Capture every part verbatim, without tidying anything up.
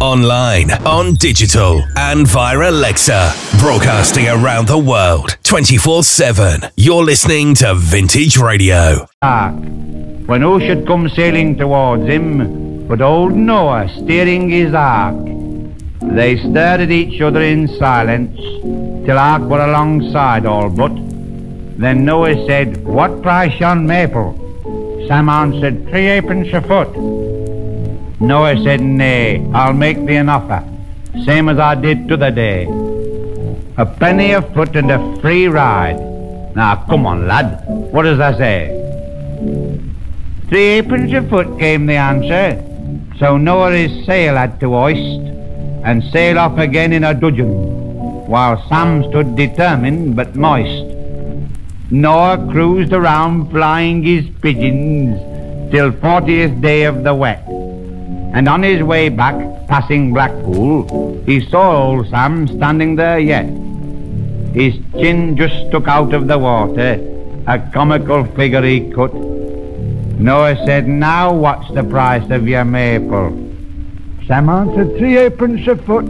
online, on digital, and via Alexa. Broadcasting around the world, twenty-four seven. You're listening to Vintage Radio. Ark, when who should come sailing towards him but old Noah steering his ark. They stared at each other in silence till Ark were alongside all but. Then Noah said, "What price yon maple?" Sam answered, "Three halfpence a foot." Noah said, "Nay, I'll make thee an offer, same as I did t'other day. A penny a foot and a free ride. Now come on, lad, what does I say?" "Three halfpence a foot," came the answer. So Noah his sail had to hoist and sail off again in a dudgeon, while Sam stood determined but moist. Noah cruised around flying his pigeons till fortieth day of the wet, and on his way back, passing Blackpool, he saw old Sam standing there yet. His chin just stuck out of the water, a comical figure he cut. Noah said, "Now what's the price of your maple?" Sam answered, "Three halfpence a foot."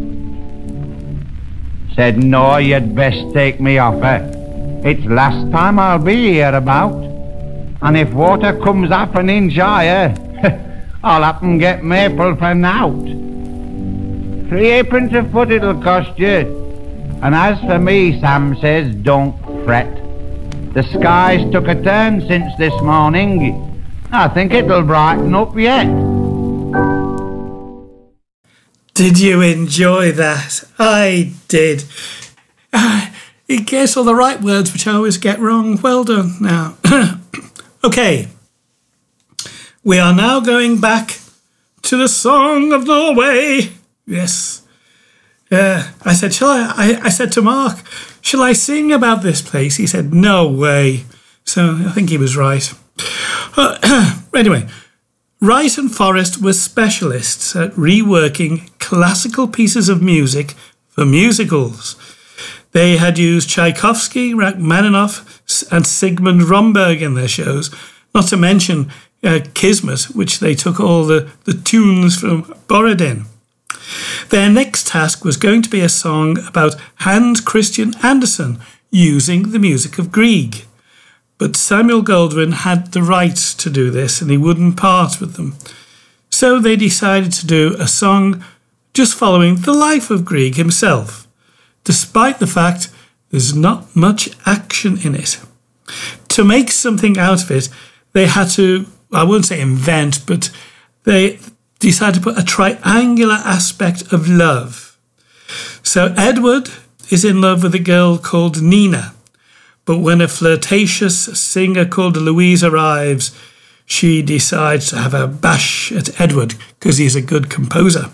Said Noah, "You'd best take me offer. It's last time I'll be here about, and if water comes half an inch higher, I'll happen get maple for nowt. Three halfpence a foot it'll cost you. And as for me," Sam says, "don't fret. The sky's took a turn since this morning. I think it'll brighten up yet." Did you enjoy that? I did. Uh, he gets all the right words, which I always get wrong. Well done. Now, okay. We are now going back to the Song of Norway. Yes. Uh, I said, shall I, I? I said to Mark, "Shall I sing about this place?" He said, "No way." So I think he was right. Uh, anyway, Wright and Forrest were specialists at reworking classical pieces of music for musicals. They had used Tchaikovsky, Rachmaninoff, and Sigmund Romberg in their shows, not to mention uh, Kismet, which they took all the, the tunes from Borodin. Their next task was going to be a song about Hans Christian Andersen using the music of Grieg. But Samuel Goldwyn had the rights to do this and he wouldn't part with them. So they decided to do a song just following the life of Grieg himself, despite the fact there's not much action in it. To make something out of it, they had to, I wouldn't say invent, but they decided to put a triangular aspect of love. So Edward is in love with a girl called Nina, but when a flirtatious singer called Louise arrives, she decides to have a bash at Edward because he's a good composer.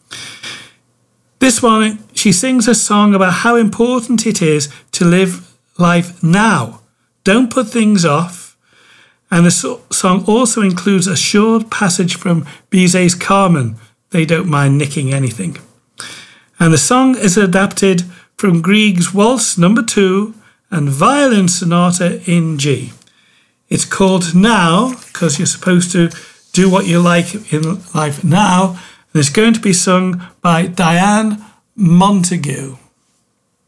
This one, she sings a song about how important it is to live life now. Don't put things off. And the so- song also includes a short passage from Bizet's Carmen, They Don't Mind Nicking Anything. And the song is adapted from Grieg's Waltz Number Two and Violin Sonata in G. It's called Now because you're supposed to do what you like in life now, and it's going to be sung by Diane Montague.